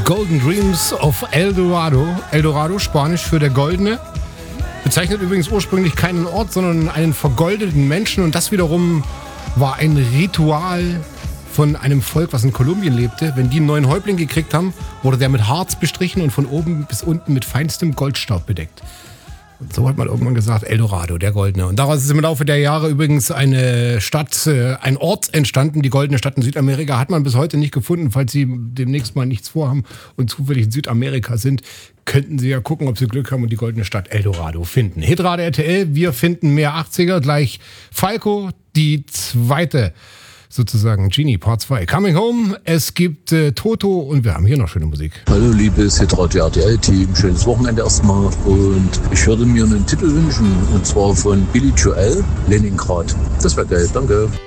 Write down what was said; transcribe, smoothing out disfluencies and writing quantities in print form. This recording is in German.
Golden Dreams of Eldorado. Eldorado, Spanisch für der Goldene. Bezeichnet übrigens ursprünglich keinen Ort, sondern einen vergoldeten Menschen. Und das wiederum war ein Ritual von einem Volk, was in Kolumbien lebte. Wenn die einen neuen Häuptling gekriegt haben, wurde der mit Harz bestrichen und von oben bis unten mit feinstem Goldstaub bedeckt. Und so hat man irgendwann gesagt, Eldorado, der Goldene. Und daraus ist im Laufe der Jahre übrigens eine Stadt, ein Ort entstanden. Die Goldene Stadt in Südamerika hat man bis heute nicht gefunden. Falls Sie demnächst mal nichts vorhaben und zufällig in Südamerika sind, könnten Sie ja gucken, ob Sie Glück haben und die Goldene Stadt Eldorado finden. Hitradio RTL, wir finden mehr 80er. Gleich Falco, die zweite sozusagen Genie Part 2. Coming Home, es gibt Toto und wir haben hier noch schöne Musik. Hallo liebes Hitradio RTL-Team, schönes Wochenende erstmal und ich würde mir einen Titel wünschen und zwar von Billy Joel, Leningrad. Das wäre geil, danke.